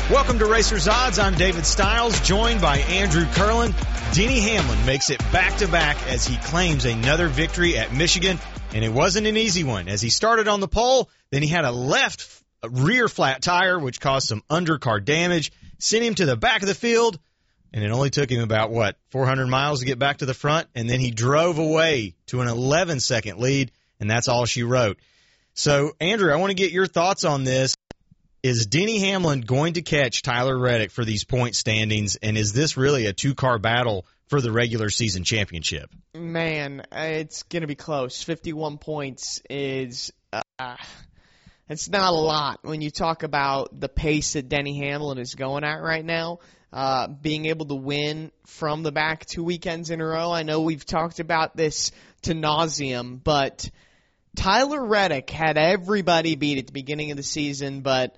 Welcome to Racers Odds. I'm David Stiles, joined by Andrew Curlin. Denny Hamlin makes it back-to-back as he claims another victory at Michigan, and it wasn't an easy one. As he started on the pole, then he had a left rear flat tire, which caused some undercar damage, sent him to the back of the field, and it only took him about, 400 miles to get back to the front, and then he drove away to an 11-second lead, and that's all she wrote. So, Andrew, I want to get your thoughts on this. Is Denny Hamlin going to catch Tyler Reddick for these point standings, and is this really a two-car battle for the regular season championship? Man, it's going to be close. 51 points is it's not a lot when you talk about the pace that Denny Hamlin is going at right now. Being able to win from the back 2 weekends in a row. I know we've talked about this to nauseum, but Tyler Reddick had everybody beat at the beginning of the season, but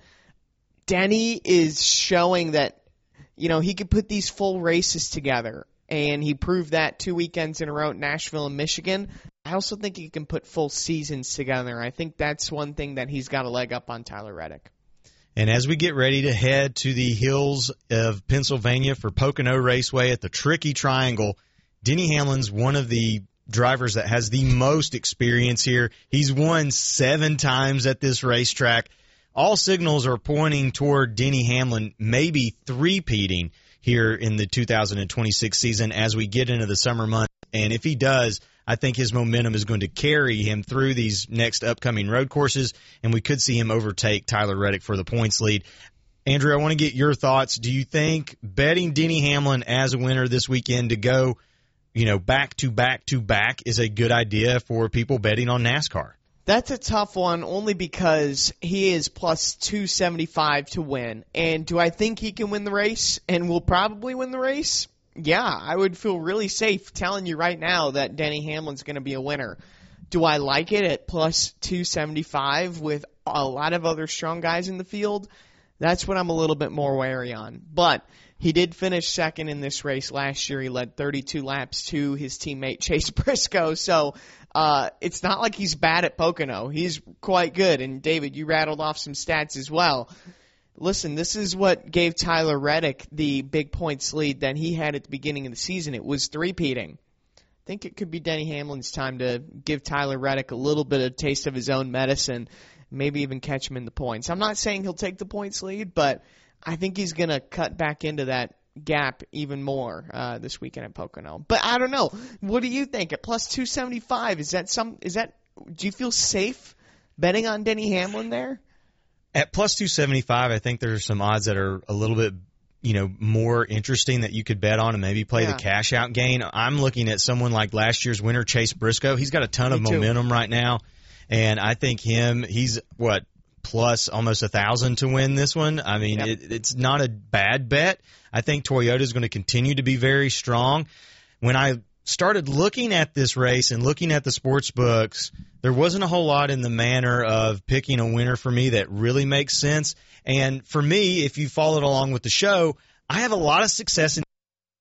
Denny is showing that, he could put these full races together, and he proved that 2 weekends in a row at Nashville and Michigan. I also think he can put full seasons together. I think that's one thing that he's got a leg up on Tyler Reddick. And as we get ready to head to the hills of Pennsylvania for Pocono Raceway at the Tricky Triangle, Denny Hamlin's one of the drivers that has the most experience here. He's won 7 times at this racetrack. All signals are pointing toward Denny Hamlin maybe three-peating here in the 2026 season as we get into the summer months. And if he does, I think his momentum is going to carry him through these next upcoming road courses, and we could see him overtake Tyler Reddick for the points lead. Andrew, I want to get your thoughts. Do you think betting Denny Hamlin as a winner this weekend to go back to back to back is a good idea for people betting on NASCAR? That's a tough one only because he is plus 275 to win. And do I think he can win the race and will probably win the race? Yeah, I would feel really safe telling you right now that Denny Hamlin's going to be a winner. Do I like it at plus 275 with a lot of other strong guys in the field? That's what I'm a little bit more wary on. But he did finish second in this race last year. He led 32 laps to his teammate Chase Briscoe. So it's not like he's bad at Pocono. He's quite good. And, David, you rattled off some stats as well. Listen, this is what gave Tyler Reddick the big points lead that he had at the beginning of the season. It was three-peating. I think it could be Denny Hamlin's time to give Tyler Reddick a little bit of taste of his own medicine, maybe even catch him in the points. I'm not saying he'll take the points lead, but I think he's going to cut back into that gap even more this weekend at Pocono. But I don't know. What do you think? At plus 275, do you feel safe betting on Denny Hamlin there? At plus 275, I think there's some odds that are a little bit more interesting that you could bet on and maybe play the cash out gain. I'm looking at someone like last year's winner, Chase Briscoe. He's got a ton of momentum right now, and I think he's plus almost 1,000 to win this one. I mean, it's not a bad bet. I think Toyota is going to continue to be very strong. When I started looking at this race and looking at the sports books, there wasn't a whole lot in the manner of picking a winner for me that really makes sense. And for me, if you followed along with the show, I have a lot of success in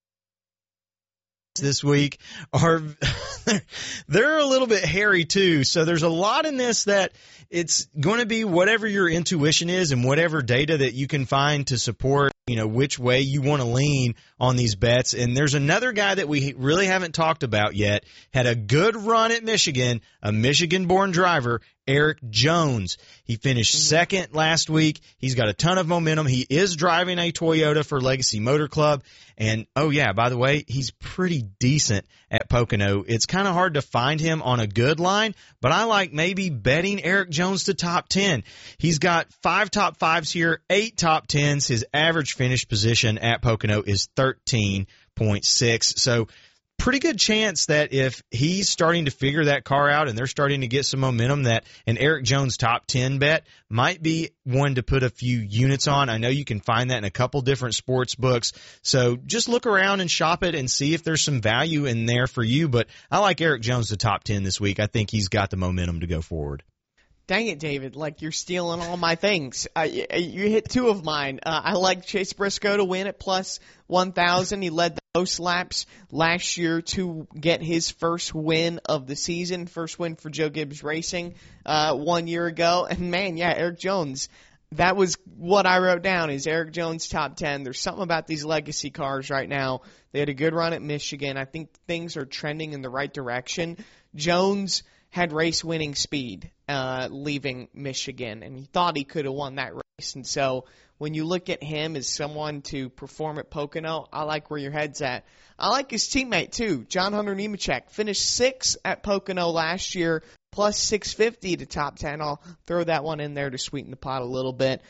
this week. They're a little bit hairy too. So there's a lot in this that it's going to be whatever your intuition is and whatever data that you can find to support, which way you want to lean on these bets. And there's another guy that we really haven't talked about yet, had a good run at Michigan, a Michigan-born driver, Eric Jones. He finished second last week. He's got a ton of momentum. He is driving a Toyota for Legacy Motor Club. And, by the way, he's pretty decent at Pocono. It's kind of hard to find him on a good line, but I like maybe betting Eric Jones to top 10. He's got 5 top 5s here, 8 top 10s. His average finish position at Pocono is 13.6. So pretty good chance that if he's starting to figure that car out and they're starting to get some momentum, that an Eric Jones top 10 bet might be one to put a few units on. I know you can find that in a couple different sports books. So just look around and shop it and see if there's some value in there for you. But I like Eric Jones to top 10 this week. I think he's got the momentum to go forward. Dang it, David, like you're stealing all my things. You hit 2 of mine. I like Chase Briscoe to win at plus 1,000. He led the most laps last year to get his first win of the season, first win for Joe Gibbs Racing 1 year ago. And, man, Eric Jones, that was what I wrote down is Erik Jones top 10. There's something about these legacy cars right now. They had a good run at Michigan. I think things are trending in the right direction. Jones had race-winning speed leaving Michigan, and he thought he could have won that race. And so when you look at him as someone to perform at Pocono, I like where your head's at. I like his teammate, too, John Hunter Nemechek. Finished 6th at Pocono last year, plus 650 to top 10. I'll throw that one in there to sweeten the pot a little bit.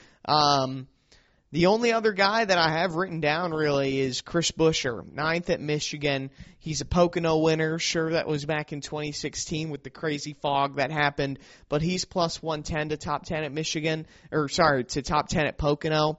The only other guy that I have written down really is Chris Buescher, 9th at Michigan. He's a Pocono winner. Sure, that was back in 2016 with the crazy fog that happened, but he's plus 110 to top 10 at Michigan, to top 10 at Pocono.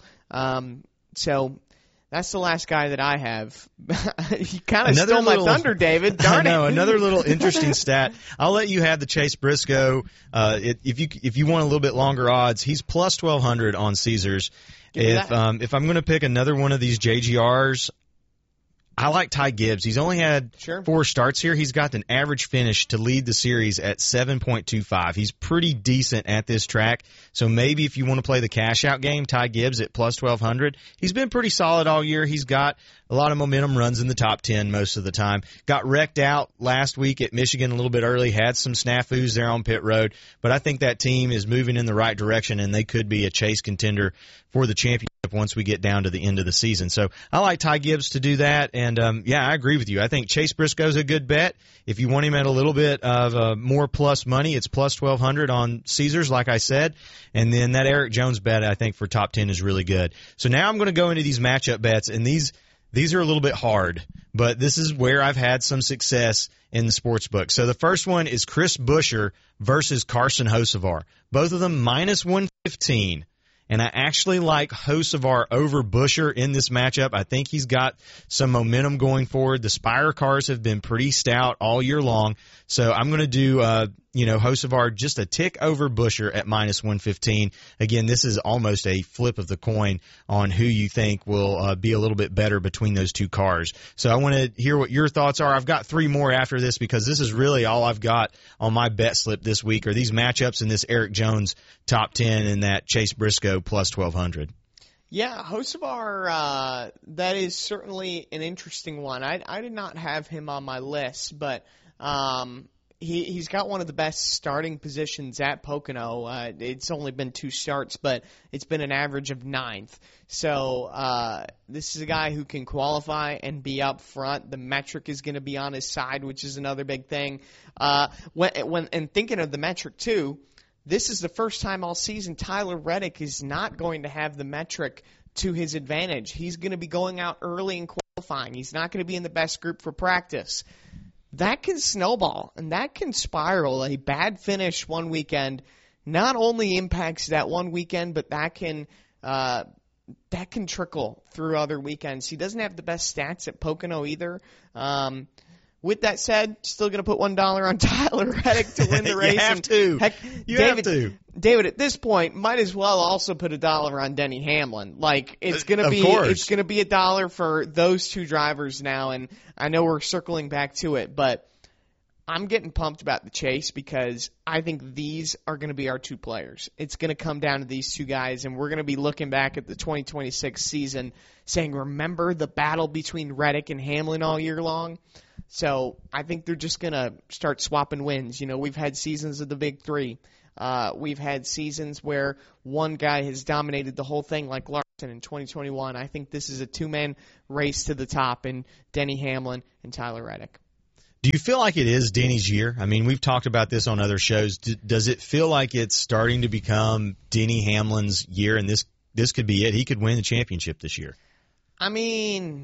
So that's the last guy that I have. You kind of stole my thunder, David. Darn I know, it. another little interesting stat. I'll let you have the Chase Briscoe. If you want a little bit longer odds, he's plus 1,200 on Caesars. If I'm going to pick another one of these JGRs, I like Ty Gibbs. He's only had 4 starts here. He's got an average finish to lead the series at 7.25. He's pretty decent at this track. So maybe if you want to play the cash-out game, Ty Gibbs at plus 1,200. He's been pretty solid all year. He's got a lot of momentum, runs in the top 10 most of the time. Got wrecked out last week at Michigan a little bit early, had some snafus there on pit road. But I think that team is moving in the right direction, and they could be a chase contender for the championship once we get down to the end of the season. So I like Ty Gibbs to do that, and I agree with you. I think Chase Briscoe's a good bet. If you want him at a little bit of more plus money, it's plus 1,200 on Caesars, like I said, and then that Erik Jones bet, I think, for top 10 is really good. So now I'm going to go into these matchup bets, and these are a little bit hard, but this is where I've had some success in the sports book. So the first one is Chris Buescher versus Carson Hocevar. Both of them minus 115. And I actually like Hocevar over Buescher in this matchup. I think he's got some momentum going forward. The Spire cars have been pretty stout all year long. So I'm going to do, Hocevar just a tick over Buescher at minus 115. Again, this is almost a flip of the coin on who you think will be a little bit better between those two cars. So I want to hear what your thoughts are. I've got 3 more after this because this is really all I've got on my bet slip this week are these matchups in this Erik Jones top 10 and that Chase Briscoe plus 1,200. Yeah, Hocevar, that is certainly an interesting one. I did not have him on my list, but he's got one of the best starting positions at Pocono. It's only been 2 starts, but it's been an average of 9th. So this is a guy who can qualify and be up front. The metric is going to be on his side, which is another big thing. When thinking of the metric too, this is the first time all season Tyler Reddick is not going to have the metric to his advantage. He's going to be going out early in qualifying. He's not going to be in the best group for practice. That can snowball, and that can spiral. A bad finish one weekend not only impacts that one weekend, but that can trickle through other weekends. He doesn't have the best stats at Pocono either. With that said, still going to put $1 on Tyler Reddick to win the race. You have to. Heck, have to. David, at this point, might as well also put $1 on Denny Hamlin. Like it's going to be $1 for those 2 drivers now, and I know we're circling back to it, but I'm getting pumped about the chase because I think these are going to be our 2 players. It's going to come down to these 2 guys, and we're going to be looking back at the 2026 season saying, remember the battle between Reddick and Hamlin all year long? So I think they're just going to start swapping wins. You know, we've had seasons of the big 3. We've had seasons where one guy has dominated the whole thing like Larson in 2021. I think this is a 2-man race to the top in Denny Hamlin and Tyler Reddick. Do you feel like it is Denny's year? I mean, we've talked about this on other shows. Does it feel like it's starting to become Denny Hamlin's year, and this could be it? He could win the championship this year. I mean,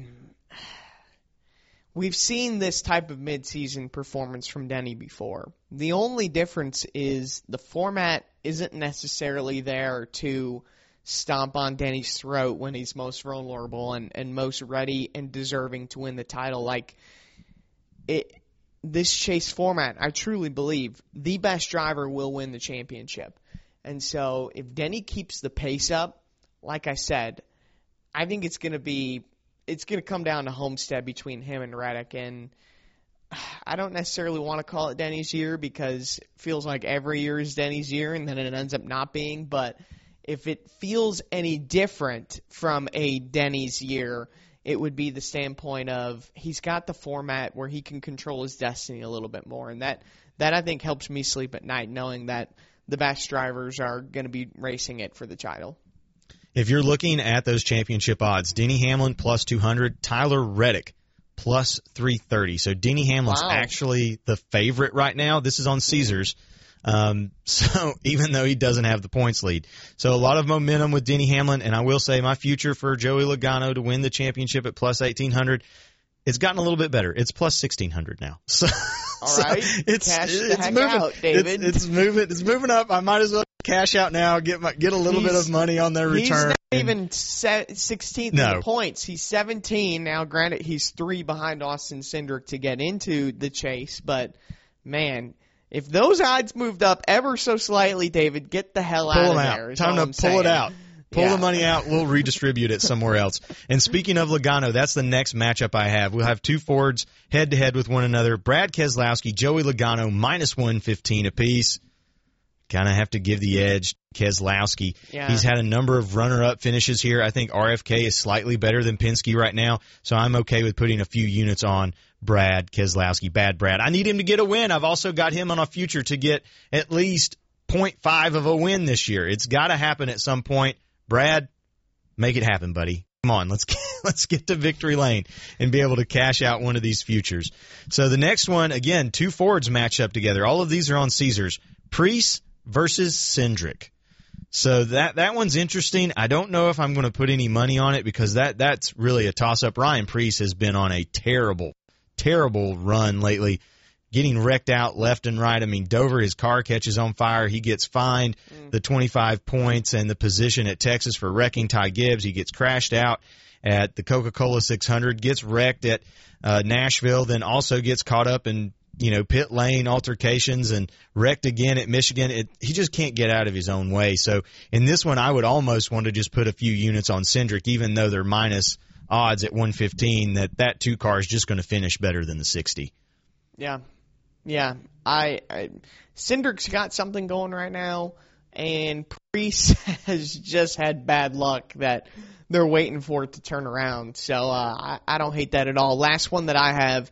we've seen this type of midseason performance from Denny before. The only difference is the format isn't necessarily there to stomp on Denny's throat when he's most vulnerable and most ready and deserving to win the title. Like, this chase format, I truly believe the best driver will win the championship. And so if Denny keeps the pace up, like I said, I think it's going to come down to Homestead between him and Reddick. And I don't necessarily want to call it Denny's year because it feels like every year is Denny's year and then it ends up not being. But if it feels any different from a Denny's year, it would be the standpoint of he's got the format where he can control his destiny a little bit more. And that I think helps me sleep at night, knowing that the best drivers are going to be racing it for the title. If you're looking at those championship odds, Denny Hamlin plus 200, Tyler Reddick plus 330. So Denny Hamlin's actually the favorite right now. This is on Caesars. So even though he doesn't have the points lead. So a lot of momentum with Denny Hamlin, and I will say my future for Joey Logano to win the championship at plus 1,800, it's gotten a little bit better. It's plus 1,600 now. So, all right, it's moving out, David. It's moving up. I might as well cash out now, get a little bit of money on their return. He's not even 16th in the points. He's 17 now. Granted, he's 3 behind Austin Cindric to get into the chase, but man, if those odds moved up ever so slightly, David, get the hell out of there. Time to pull it out. Pull the money out. We'll redistribute it somewhere else. And speaking of Logano, that's the next matchup I have. We'll have two Fords head-to-head with one another. Brad Keselowski, Joey Logano, minus 115 apiece. Kind of have to give the edge to Keselowski. Yeah. He's had a number of runner-up finishes here. I think RFK is slightly better than Penske right now, so I'm okay with putting a few units on Brad Keselowski. Bad Brad. I need him to get a win. I've also got him on a future to get at least 0.5 of a win this year. It's got to happen at some point. Brad, make it happen, buddy. Come on, let's get to victory lane and be able to cash out one of these futures. So the next one, again, two Fords match up together. All of these are on Caesars. Preece versus Cindric. So that one's interesting. I don't know if I'm going to put any money on it because that's really a toss-up. Ryan Preece has been on a terrible, terrible run lately, getting wrecked out left and right. I mean, Dover, his car catches on fire. He gets fined the 25 points and the position at Texas for wrecking Ty Gibbs. He gets crashed out at the Coca-Cola 600, gets wrecked at Nashville, then also gets caught up in pit lane altercations and wrecked again at Michigan. He just can't get out of his own way. So in this one, I would almost want to just put a few units on Cindric, even though they're minus odds at 115, that two car is just going to finish better than the 60. Yeah. Yeah, Cindric's got something going right now, and Preece has just had bad luck that they're waiting for it to turn around. So I don't hate that at all. Last one that I have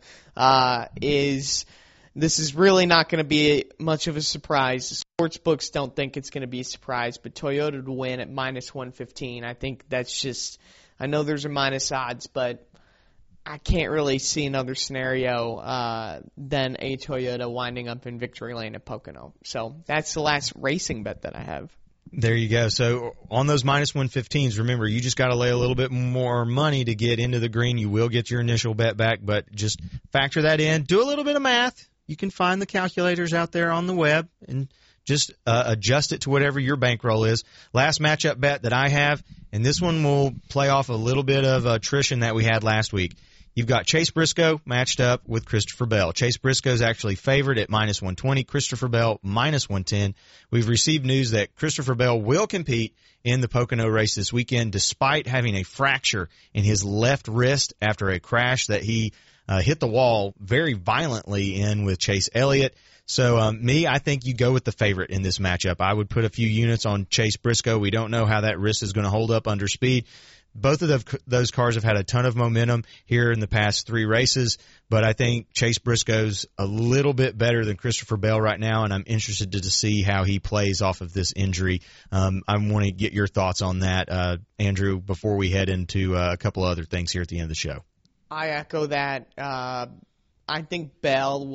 is this is really not going to be much of a surprise. The sports books don't think it's going to be a surprise, but Toyota to win at minus 115. I think that's just – I know there's a minus odds, but – I can't really see another scenario than a Toyota winding up in victory lane at Pocono. So that's the last racing bet that I have. There you go. So on those minus 115s, remember, you just got to lay a little bit more money to get into the green. You will get your initial bet back, but just factor that in. Do a little bit of math. You can find the calculators out there on the web and just adjust it to whatever your bankroll is. Last matchup bet that I have, and this one will play off a little bit of attrition that we had last week. You've got Chase Briscoe matched up with Christopher Bell. Chase Briscoe is actually favored at minus 120. Christopher Bell minus 110. We've received news that Christopher Bell will compete in the Pocono race this weekend despite having a fracture in his left wrist after a crash that he hit the wall very violently in with Chase Elliott. So I think you go with the favorite in this matchup. I would put a few units on Chase Briscoe. We don't know how that wrist is going to hold up under speed. Both of those cars have had a ton of momentum here in the past 3 races, but I think Chase Briscoe's a little bit better than Christopher Bell right now, and I'm interested to see how he plays off of this injury. I want to get your thoughts on that, Andrew, before we head into a couple other things here at the end of the show. I echo that. I think Bell